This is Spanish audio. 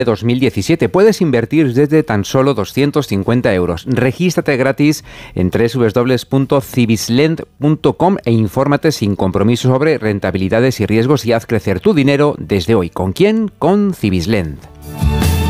2017. Puedes invertir desde tan solo 250 euros. Regístrate gratis en www.cibislend.com e infórmate sin compromiso sobre rentabilidades y riesgos y haz crecer tu dinero desde hoy. ¿Con quién? Con Cibislend.